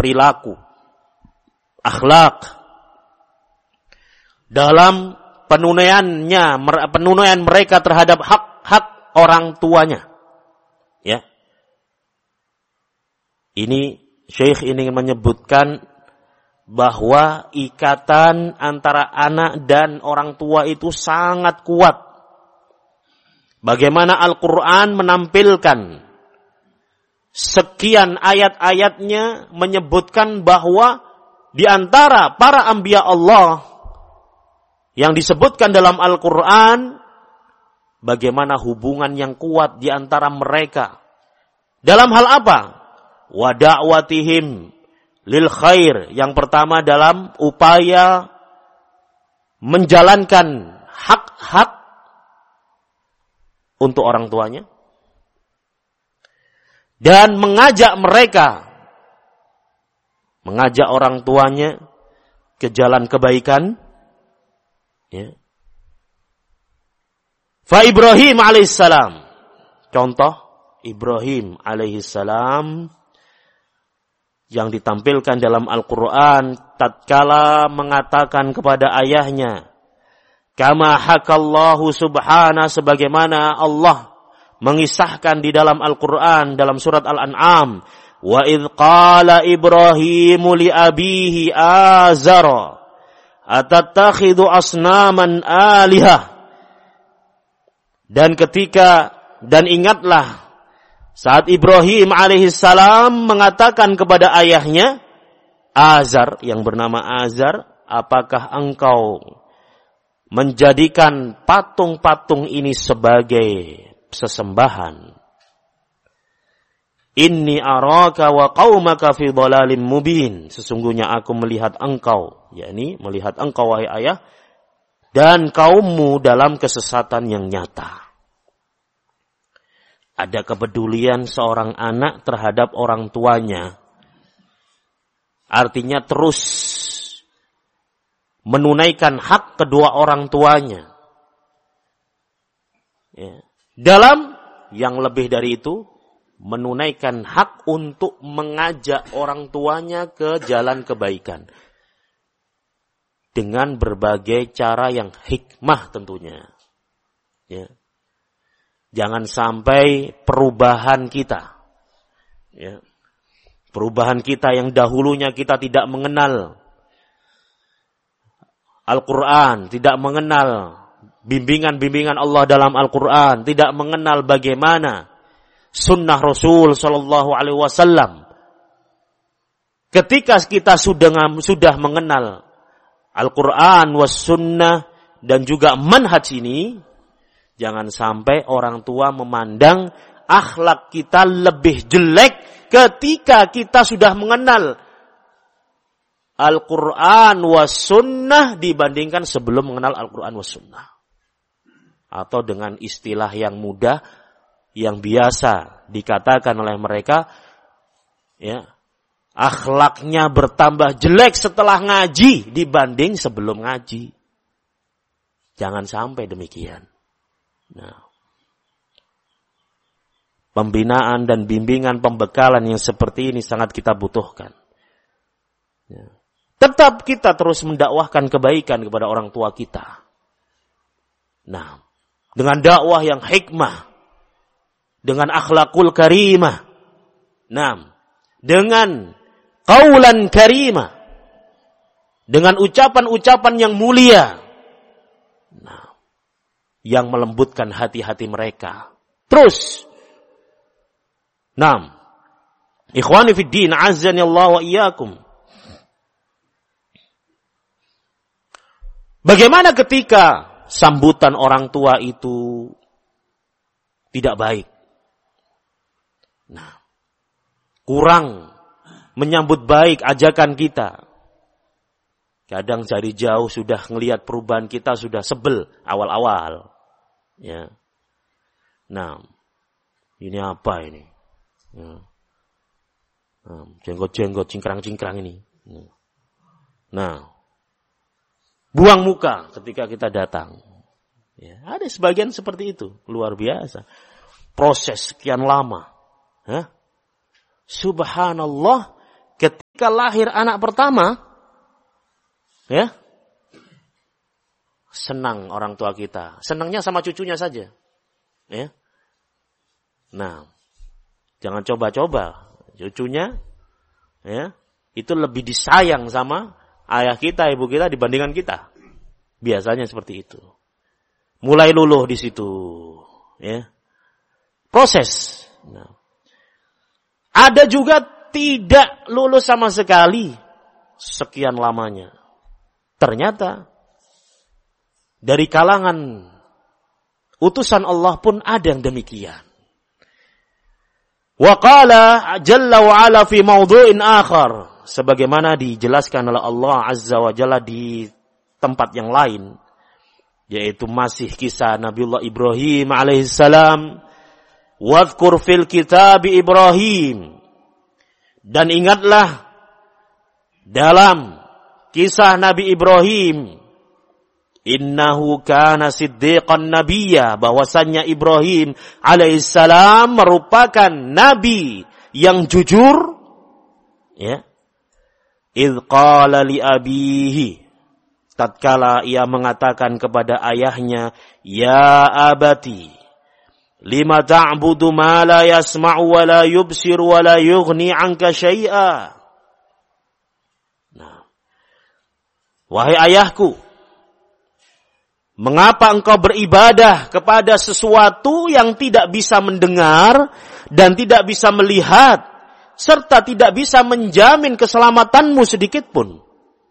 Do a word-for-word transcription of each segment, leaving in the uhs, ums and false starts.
perilaku, akhlak, dalam penunaiannya, penunaian mereka terhadap hak-hak orang tuanya. Ya. Ini Syekh ingin menyebutkan bahwa ikatan antara anak dan orang tua itu sangat kuat. Bagaimana Al-Quran menampilkan sekian ayat-ayatnya menyebutkan bahwa di antara para anbiya Allah yang disebutkan dalam Al-Quran, bagaimana hubungan yang kuat di antara mereka. Dalam hal apa? Wa da'watihim lil khair. Yang pertama dalam upaya menjalankan hak-hak untuk orang tuanya. Dan mengajak mereka, mengajak orang tuanya ke jalan kebaikan. Ya. Fa Ibrahim alaihissalam. Contoh Ibrahim alaihissalam yang ditampilkan dalam Al-Quran tatkala mengatakan kepada ayahnya, kama hakallahu subhana, sebagaimana Allah mengisahkan di dalam Al-Quran dalam surat Al-An'am, wa idh qala Ibrahimu li abihi azara atattakhidhu asnaman alihah. Dan ketika, dan ingatlah saat Ibrahim alaihissalam mengatakan kepada ayahnya Azar, yang bernama Azar, apakah engkau menjadikan patung-patung ini sebagai sesembahan? Inni araka wa qaumaka fi dhalalim mubin. Sesungguhnya aku melihat engkau, yakni melihat engkau wahai ayah, dan kaummu dalam kesesatan yang nyata. Ada kepedulian seorang anak terhadap orang tuanya. Artinya terus menunaikan hak kedua orang tuanya. Ya. Dalam yang lebih dari itu, menunaikan hak untuk mengajak orang tuanya ke jalan kebaikan. Dengan berbagai cara yang hikmah tentunya. Ya. Jangan sampai perubahan kita, ya, perubahan kita yang dahulunya kita tidak mengenal Al-Quran, tidak mengenal bimbingan-bimbingan Allah dalam Al-Quran, tidak mengenal bagaimana sunnah Rasul Sallallahu Alaihi Wasallam. Ketika kita sudah sudah mengenal Al-Quran was sunnah dan juga manhaj ini, jangan sampai orang tua memandang akhlak kita lebih jelek ketika kita sudah mengenal Al-Quran was sunnah dibandingkan sebelum mengenal Al-Quran was sunnah. Atau dengan istilah yang mudah, yang biasa dikatakan oleh mereka, ya, akhlaknya bertambah jelek setelah ngaji dibanding sebelum ngaji. Jangan sampai demikian. Nah, pembinaan dan bimbingan pembekalan yang seperti ini sangat kita butuhkan. Ya. Tetap kita terus mendakwahkan kebaikan kepada orang tua kita. Nah, dengan dakwah yang hikmah, dengan akhlakul karimah, nah, dengan qaulan karimah, dengan ucapan-ucapan yang mulia, nah, yang melembutkan hati-hati mereka. Terus, nah, ikhwani fid din, azzani Allah wa iyyakum. Bagaimana ketika sambutan orang tua itu tidak baik? Nah, kurang menyambut baik ajakan kita. Kadang dari jauh sudah ngelihat perubahan kita, sudah sebel awal-awal. Ya. Nah, ini apa ini? Ya. Nah, jenggot-jenggot, cingkrang-cingkrang ini. Nah, buang muka ketika kita datang. Ya, ada sebagian seperti itu, luar biasa. Proses sekian lama. Hah? Subhanallah, ketika lahir anak pertama, ya, senang orang tua kita. Senangnya sama cucunya saja. Ya. Nah, jangan coba-coba. Cucunya, ya, itu lebih disayang sama ayah kita, ibu kita dibandingkan kita. Biasanya seperti itu. Mulai luluh di situ, ya. Proses. Nah. Ada juga tidak lulus sama sekali sekian lamanya. Ternyata dari kalangan utusan Allah pun ada yang demikian. Wa qala jalla wa ala fi mawdu'in akhar, sebagaimana dijelaskan oleh Allah Azza wa Jalla di tempat yang lain, yaitu masih kisah Nabiullah Ibrahim alaihissalam. Wadhkur fil kitab Ibrahim, dan ingatlah dalam kisah Nabi Ibrahim, innahu kana siddiqan nabiyya, bahwasannya Ibrahim alaihissalam merupakan nabi yang jujur, ya. Idh qala li abihi, tatkala ia mengatakan kepada ayahnya, ya abati lima ta'budu ma la yasma'u wa la yubsir wa la yughni 'anka syai'a. Nah, wahai ayahku, mengapa engkau beribadah kepada sesuatu yang tidak bisa mendengar dan tidak bisa melihat, serta tidak bisa menjamin keselamatanmu sedikit pun?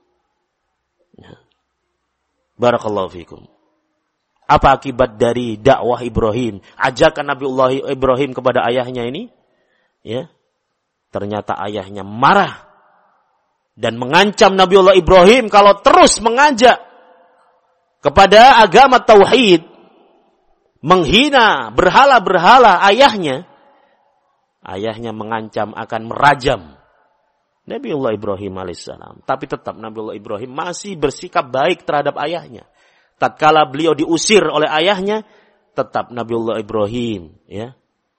Barakallahu fikum. Apa akibat dari dakwah Ibrahim, ajakan Nabiullah Ibrahim kepada ayahnya ini? Ya, ternyata ayahnya marah dan mengancam Nabiullah Ibrahim kalau terus mengajak kepada agama tauhid, menghina berhala-berhala ayahnya. Ayahnya mengancam akan merajam Nabiullah Ibrahim alaihissalam. Tapi tetap Nabiullah Ibrahim masih bersikap baik terhadap ayahnya. Tatkala beliau diusir oleh ayahnya, tetap Nabiullah Ibrahim, ya,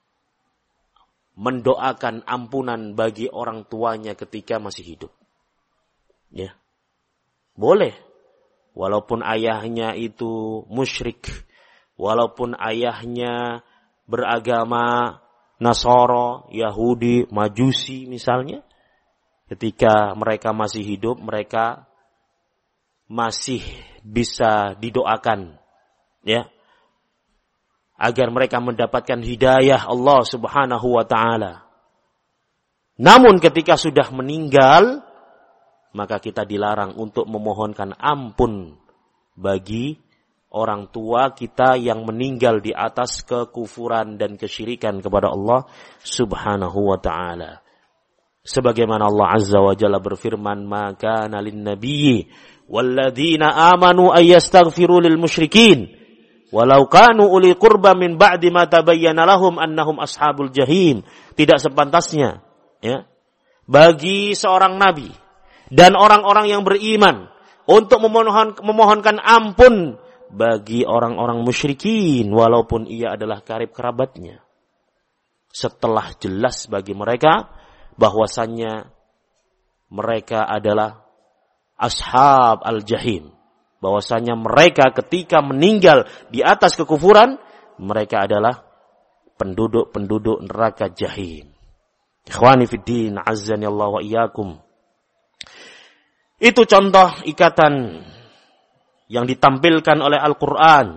mendoakan ampunan bagi orang tuanya ketika masih hidup. Ya. Boleh. Walaupun ayahnya itu musyrik, walaupun ayahnya beragama Nasara, Yahudi, Majusi misalnya, ketika mereka masih hidup, mereka masih bisa didoakan, ya, agar mereka mendapatkan hidayah Allah Subhanahu wa taala. Namun ketika sudah meninggal, maka kita dilarang untuk memohonkan ampun bagi orang tua kita yang meninggal di atas kekufuran dan kesyirikan kepada Allah Subhanahu wa taala. Sebagaimana Allah Azza wa Jalla berfirman, "Maka nalin nabiyyi walladzina amanu ayyastaghfiru lil musyrikin walau kanu uli qurba min ba'di ma tabayyana lahum annahum ashabul jahim." Tidak sepantasnya, ya, bagi seorang nabi dan orang-orang yang beriman untuk memohon, memohonkan ampun bagi orang-orang musyrikin walaupun ia adalah karib kerabatnya, setelah jelas bagi mereka bahwasannya mereka adalah ashab al-jahim, bahwasannya mereka ketika meninggal di atas kekufuran, mereka adalah penduduk-penduduk neraka jahim. Ikhwani fid din, azzani Allah wa iyyakum. Itu contoh ikatan yang ditampilkan oleh Al-Quran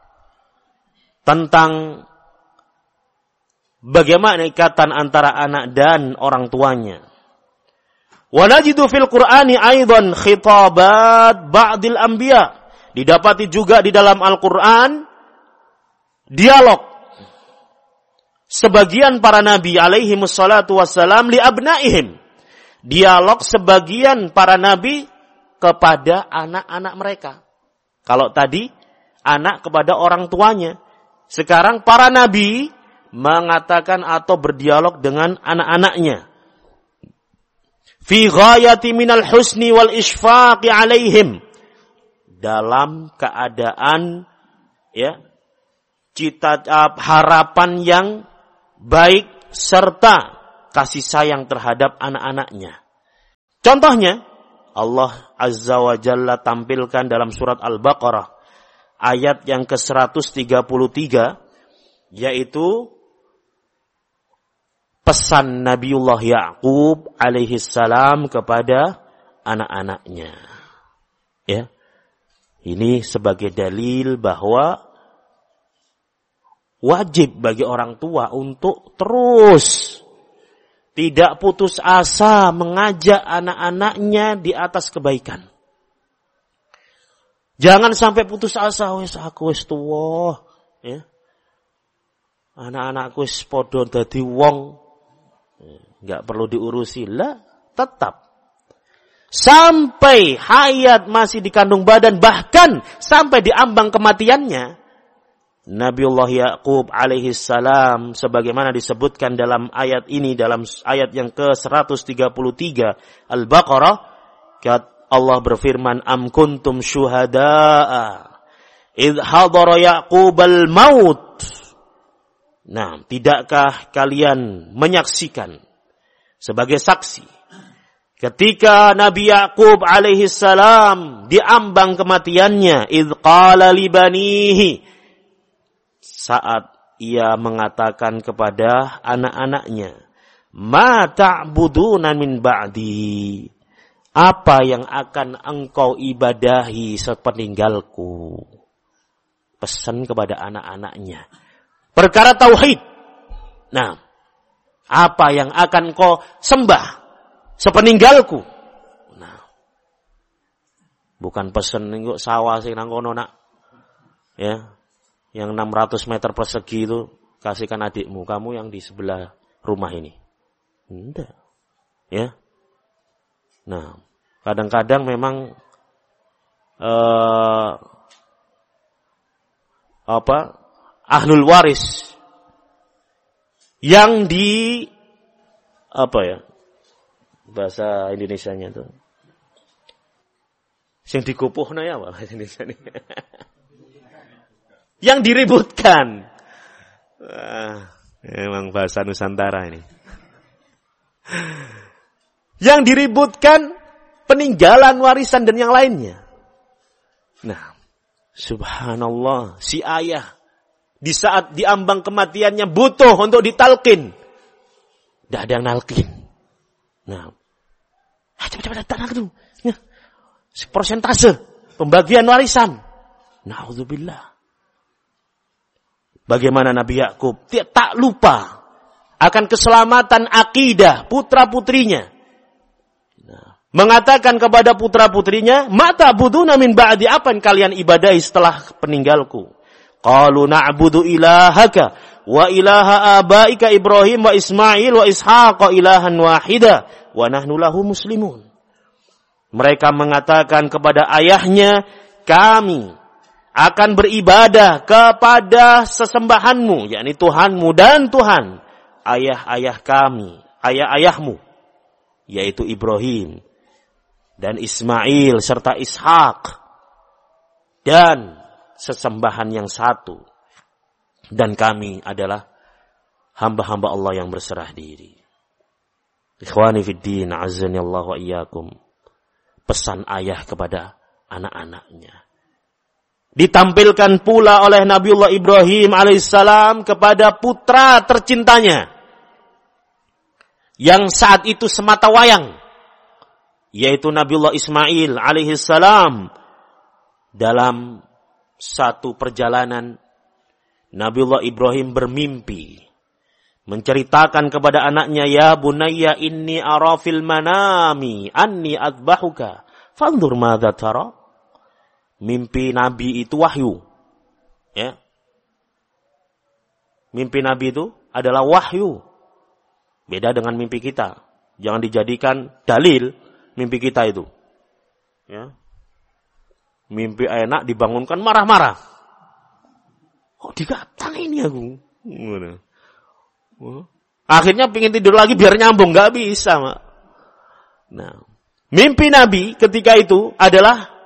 tentang bagaimana ikatan antara anak dan orang tuanya. Wa najidu fil Qur'ani aidan khitabat ba'dil anbiya. Didapati juga di dalam Al-Quran dialog sebagian para nabi alaihi wassalatu wassalam li abnaihim. Dialog sebagian para nabi kepada anak-anak mereka. Kalau tadi anak kepada orang tuanya, sekarang para nabi mengatakan atau berdialog dengan anak-anaknya. Fi ghayati minal husni wal isfaqi alaihim. Dalam keadaan, ya, cita harapan yang baik serta kasih sayang terhadap anak-anaknya. Contohnya, Allah Azza wa Jalla tampilkan dalam surat Al-Baqarah ayat yang ke seratus tiga puluh tiga, yaitu pesan Nabiullah Ya'qub alaihi salam kepada anak-anaknya. Ya. Ini sebagai dalil bahwa wajib bagi orang tua untuk terus tidak putus asa mengajak anak-anaknya di atas kebaikan. Jangan sampai putus asa, wis aku wis tuwa, ya. Anak-anakku wis padha dadi wong, enggak perlu diurusi lah, tetap sampai hayat masih dikandung badan, bahkan sampai di ambang kematiannya. Nabiullah Ya'qub alaihi salam sebagaimana disebutkan dalam ayat ini, dalam ayat yang ke seratus tiga puluh tiga Al-Baqarah, Allah berfirman, am kuntum syuhada'a idh hadara Ya'qubal maut. Nah, tidakkah kalian menyaksikan sebagai saksi ketika Nabi Ya'qub alaihi salam diambang kematiannya, idh qala li banihi, saat ia mengatakan kepada anak-anaknya, ma ta'buduna min ba'di, apa yang akan engkau ibadahi sepeninggalku. Pesan kepada anak-anaknya perkara tauhid. Nah, apa yang akan engkau sembah sepeninggalku. Nah, bukan pesan engko sawah sing nang kono nak, ya, yang enam ratus meter persegi itu kasihkan adikmu, kamu yang di sebelah rumah ini. Enggak. Ya. Nah, kadang-kadang memang uh, apa? Ahlul waris yang di apa ya? Bahasa Indonesianya itu. Sing dikupuhna ya apa bahasa Indonesia ini? Yang diributkan. Wah, memang bahasa Nusantara ini. Yang diributkan peninggalan, warisan dan yang lainnya. Nah, subhanallah, si ayah di saat diambang kematiannya butuh untuk ditalkin. Tidak ada yang nalkin. Nah, cepat-cepat tanah itu. Persentase pembagian warisan. Na'udzubillah. Bagaimana Nabi Ya'qub tak lupa akan keselamatan akidah putra-putrinya. Nah, mengatakan kepada putra-putrinya, "Mata buduna min ba'di, apa yang kalian ibadahi setelah peninggalku?" Qalu na'budu ilahaka wa ilaha abaika Ibrahim wa Ismail wa Ishaq ilahan wahida wa nahnu lahu muslimun. Mereka mengatakan kepada ayahnya, kami akan beribadah kepada sesembahanmu, yakni Tuhanmu dan Tuhan ayah-ayah kami, ayah-ayahmu, yaitu Ibrahim dan Ismail serta Ishak, dan sesembahan yang satu, dan kami adalah hamba-hamba Allah yang berserah diri. Ikhwani fid din, azzani Allah wa iyyakum. Pesan ayah kepada anak-anaknya ditampilkan pula oleh Nabiullah Ibrahim alaihissalam kepada putra tercintanya yang saat itu semata wayang, yaitu Nabiullah Ismail alaihissalam. Dalam satu perjalanan, Nabiullah Ibrahim bermimpi menceritakan kepada anaknya, ya bunayya inni ara fil manami anni adbahuka fanzur madza tara. Mimpi Nabi itu wahyu. Ya. Mimpi Nabi itu adalah wahyu. Beda dengan mimpi kita. Jangan dijadikan dalil mimpi kita itu. Ya. Mimpi enak dibangunkan marah-marah. Kok dikatakan ini aku? Akhirnya pengen tidur lagi biar nyambung. Gak bisa, Mak. Nah, mimpi Nabi ketika itu adalah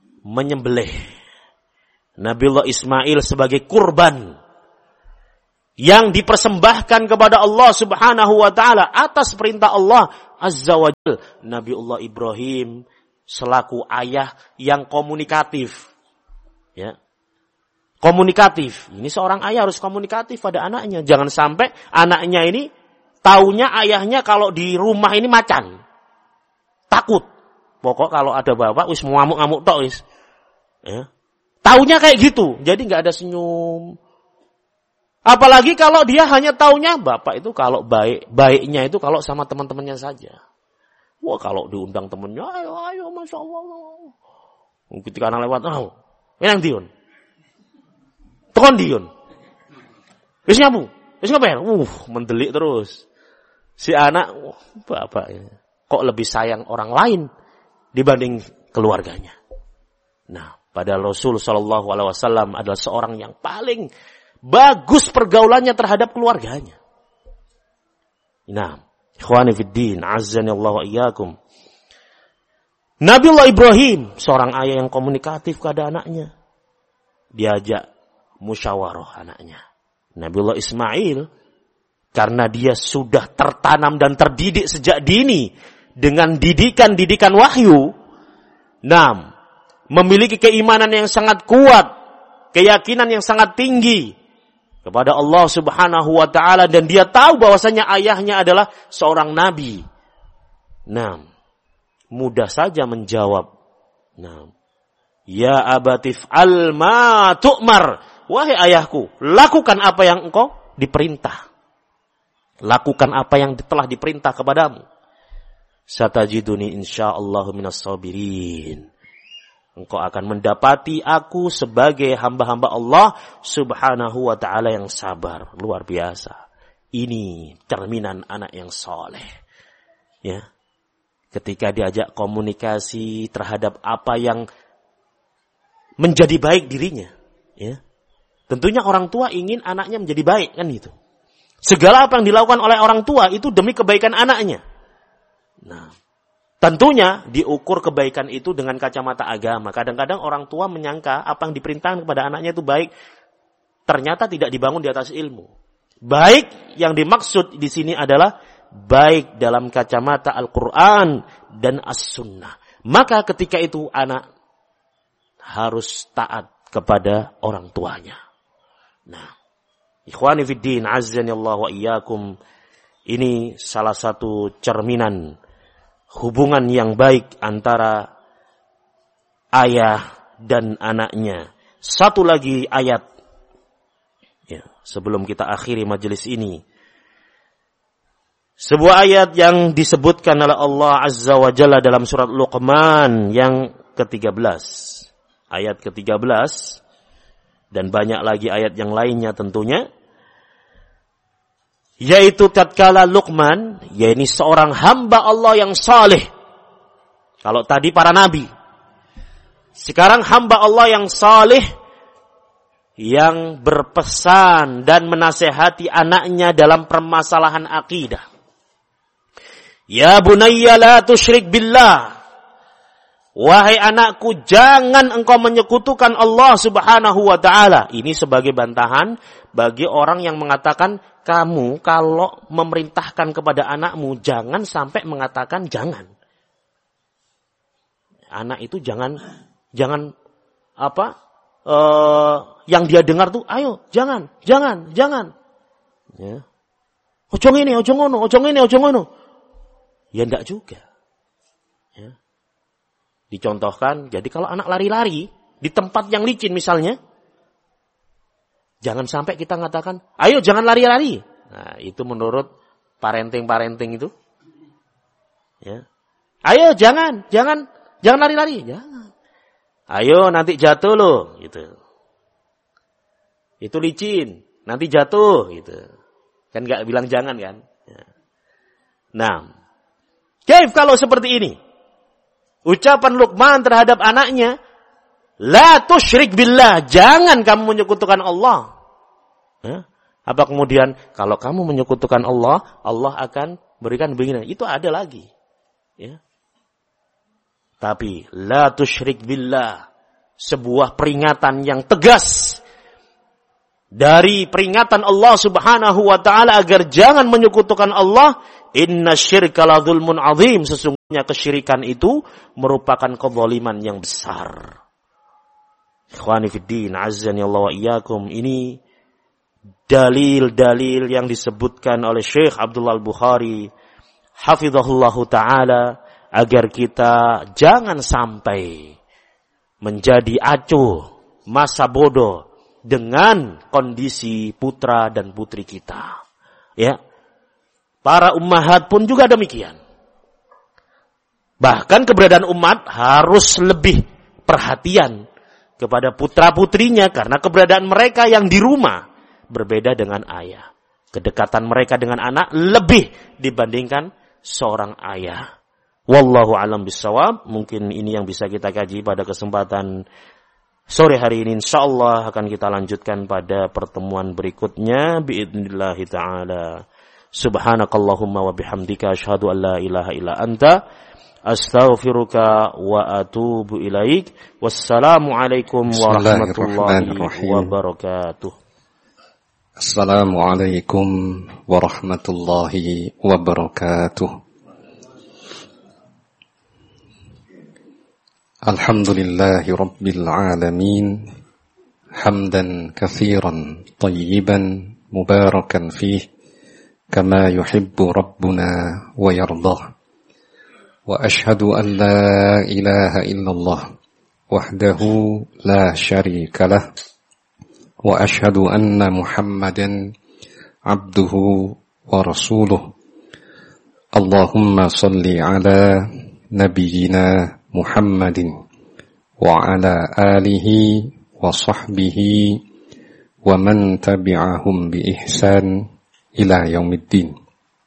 menyembelih Nabiullah Ismail sebagai kurban yang dipersembahkan kepada Allah Subhanahu wa taala atas perintah Allah Azza wa Jalla. Nabiullah Ibrahim selaku ayah yang komunikatif. Ya. Komunikatif. Ini seorang ayah harus komunikatif pada anaknya. Jangan sampai anaknya ini taunya ayahnya kalau di rumah ini macan. Takut. Pokok kalau ada bapak wis ngamuk-ngamuk tok wis. Ya. Taunya kayak gitu. Jadi enggak ada senyum. Apalagi kalau dia hanya taunya bapak itu kalau baik, baiknya itu kalau sama teman-temannya saja. Wah, kalau diundang temannya, ayo ayo Masya Allah. Ketika anak lewat, oh, yang diun. Tekon diun. Wis nyamu, wis ngapain? Uh, mendelik terus. Si anak, wah, bapak ini kok lebih sayang orang lain dibanding keluarganya. Nah, padahal Rasul Shallallahu Alaihi Wasallam adalah seorang yang paling bagus pergaulannya terhadap keluarganya. Nah, ikhwani fiddin, azzani Allah wa iyyakum. Nabiullah Ibrahim, seorang ayah yang komunikatif kepada anaknya. Diajak musyawarah anaknya. Nabiullah Ismail, karena dia sudah tertanam dan terdidik sejak dini dengan didikan-didikan wahyu. Nah, memiliki keimanan yang sangat kuat, keyakinan yang sangat tinggi kepada Allah Subhanahu wa taala, dan dia tahu bahwasanya ayahnya adalah seorang nabi. Nah, mudah saja menjawab. Nah, ya abatif al ma tu'mar. Wahai ayahku, lakukan apa yang engkau diperintah. Lakukan apa yang telah diperintah kepadamu. Satajiduni insyaallah minas sabirin. Engkau akan mendapati aku sebagai hamba-hamba Allah Subhanahu wa ta'ala yang sabar. Luar biasa. Ini cerminan anak yang soleh. Ya. Ketika diajak komunikasi terhadap apa yang menjadi baik dirinya. Ya. Tentunya orang tua ingin anaknya menjadi baik. Kan itu. Segala apa yang dilakukan oleh orang tua itu demi kebaikan anaknya. Nah. Tentunya diukur kebaikan itu dengan kacamata agama. Kadang-kadang orang tua menyangka apa yang diperintahkan kepada anaknya itu baik. Ternyata tidak dibangun di atas ilmu. Baik yang dimaksud di sini adalah baik dalam kacamata Al-Quran dan As-Sunnah. Maka ketika itu anak harus taat kepada orang tuanya. Nah, ikhwani fiddin, azzani Allah wa iyyakum. Ini salah satu cerminan hubungan yang baik antara ayah dan anaknya. Satu lagi ayat. Ya, sebelum kita akhiri majelis ini. Sebuah ayat yang disebutkan oleh Allah Azza wa Jalla dalam surat Luqman yang ketiga belas. Ayat ketiga belas. Dan banyak lagi ayat yang lainnya tentunya. Yaitu tatkala Luqman, yaitu seorang hamba Allah yang saleh. Kalau tadi para nabi. Sekarang hamba Allah yang saleh yang berpesan dan menasehati anaknya dalam permasalahan akidah. Ya bunayya la tusyrik billah. Wahai anakku, jangan engkau menyekutukan Allah Subhanahu wa taala. Ini sebagai bantahan bagi orang yang mengatakan, kamu kalau memerintahkan kepada anakmu jangan sampai mengatakan jangan. Anak itu jangan jangan apa? Uh, yang dia dengar tuh, ayo jangan, jangan, jangan. Ya. Ojo ngene, ojo ngono, ojo ngene, ojo ngono. Ya enggak juga. Ya. Dicontohkan, jadi kalau anak lari-lari di tempat yang licin misalnya, jangan sampai kita mengatakan, ayo jangan lari-lari. Nah, itu menurut parenting-parenting itu. Ya. Ayo jangan, jangan, jangan lari-lari. Jangan. Ayo nanti jatuh loh. Gitu. Itu licin, nanti jatuh. Gitu. Kan gak bilang jangan kan. Ya. Nah, kaif kalau seperti ini? Ucapan Luqman terhadap anaknya, la tusyrik billah, jangan kamu menyekutukan Allah. Ya. Apa kemudian kalau kamu menyekutukan Allah, Allah akan berikan begini. Itu ada lagi. Ya. Tapi la tusyrik billah, sebuah peringatan yang tegas dari peringatan Allah Subhanahu wa taala agar jangan menyekutukan Allah, inna syirka la dzulmun azim, sesungguhnya kesyirikan itu merupakan kezaliman yang besar. Ikhwani fiddin, azzani Allah wa iyyakum, ini dalil-dalil yang disebutkan oleh Syekh Abdullah Al-Bukhari hafizahullahu taala agar kita jangan sampai menjadi acuh, masa bodoh dengan kondisi putra dan putri kita. Ya. Para ummahat pun juga demikian. Bahkan keberadaan umat harus lebih perhatian kepada putra-putrinya karena keberadaan mereka yang di rumah berbeda dengan ayah. Kedekatan mereka dengan anak lebih dibandingkan seorang ayah. Wallahu a'lam bissawab. Mungkin ini yang bisa kita kaji pada kesempatan sore hari ini. Insyaallah akan kita lanjutkan pada pertemuan berikutnya biidznillah taala. Subhanakallahumma wa bihamdika asyhadu an la ilaha illa anta astaghfiruka wa atubu ilaik. Wassalamu alaikum warahmatullahi wabarakatuh. Assalamualaikum warahmatullahi wabarakatuh. Alhamdulillahi rabbil alamin, hamdan katsiran tayyiban mubarakan fih kama yuhibbu rabbuna wa yardah. Wa ashhadu an la ilaha illallah wahdahu la syarika lah. Wa ashhadu anna Muhammadan abduhu wa rasuluh. Allahumma salli ala nabiyyina Muhammadin wa ala alihi wa sahbihi wa man tabi'ahum bi ihsan ila yaumiddin.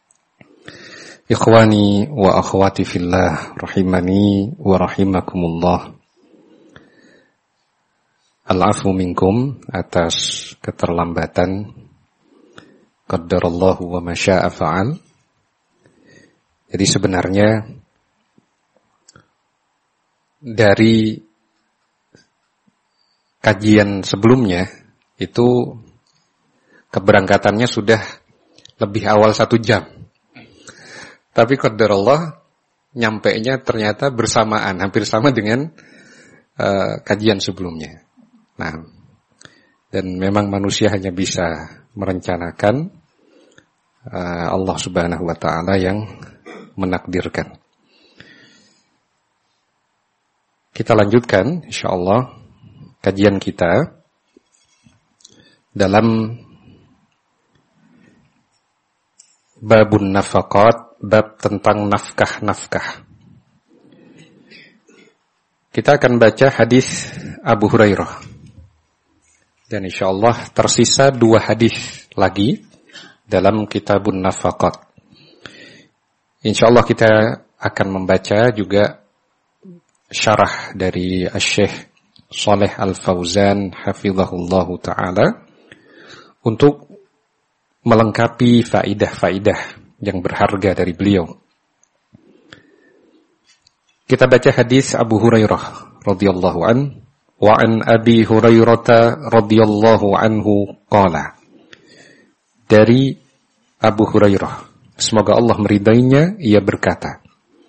Ikhwani wa akhwati fillah rahimani wa rahimakumullah. Al-afu minkum atas keterlambatan. Qaddarallahu wa ma syaa fa'al. Jadi sebenarnya dari kajian sebelumnya itu keberangkatannya sudah lebih awal satu jam. Tapi qadarullah nyampainya ternyata bersamaan, hampir sama dengan uh, kajian sebelumnya. Nah, dan memang manusia hanya bisa merencanakan, uh, Allah Subhanahu wa taala yang menakdirkan. Kita lanjutkan insyaallah kajian kita dalam babun nafaqat, bab tentang nafkah-nafkah. Kita akan baca hadis Abu Hurairah. Dan insyaallah tersisa dua hadis lagi dalam kitabun nafaqat. Insyaallah kita akan membaca juga syarah dari Asy-Syaikh Shalih Al-Fauzan hafizahullahu taala untuk melengkapi faidah-faidah yang berharga dari beliau. Kita baca hadis Abu Hurairah radhiyallahu an wa an Abi Hurairah radhiyallahu anhu qala. Dari Abu Hurairah, semoga Allah meridainya, ia berkata,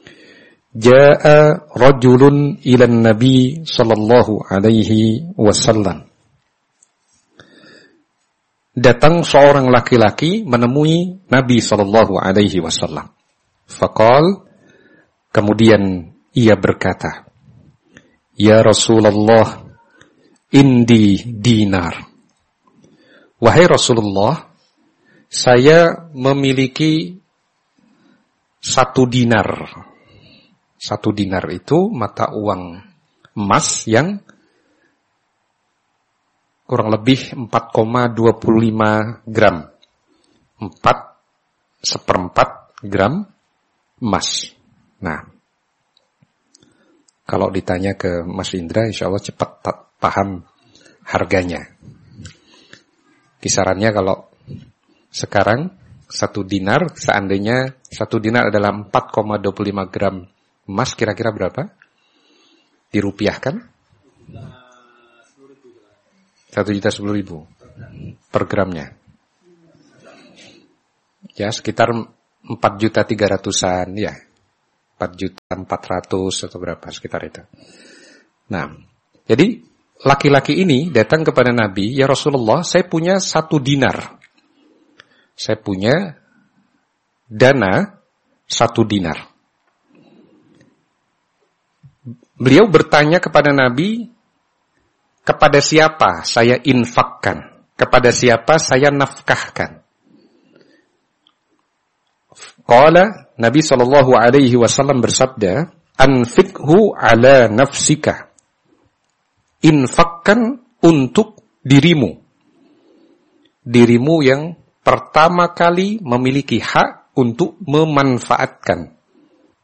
Ja'a rajulun ilan Nabi sallallahu alaihi wasallam. Datang seorang laki-laki menemui Nabi sallallahu alaihi wasallam. Faqal, kemudian ia berkata, Ya Rasulullah, indi dinar. Wahai Rasulullah, saya memiliki satu dinar. Satu dinar itu mata uang emas yang kurang lebih empat koma dua lima gram. empat seperempat gram emas. Nah, kalau ditanya ke Mas Indra, insya Allah cepat paham harganya. Kisarannya kalau sekarang satu dinar, seandainya satu dinar adalah empat koma dua lima gram emas, kira-kira berapa? Dirupiahkan? Satu juta sepuluh ribu. per gramnya? Ya, sekitar empat juta tiga ratusan, ya. empat juta empat ratus atau berapa, sekitar itu. Nah, jadi laki-laki ini datang kepada Nabi, ya Rasulullah, saya punya satu dinar. Saya punya dana satu dinar. Beliau bertanya kepada Nabi, kepada siapa saya infakkan? Kepada siapa saya nafkahkan? Qala, Nabi sallallahu alaihi wasallam bersabda, anfikhu ala nafsika. Infakkan untuk dirimu. Dirimu yang pertama kali memiliki hak untuk memanfaatkan.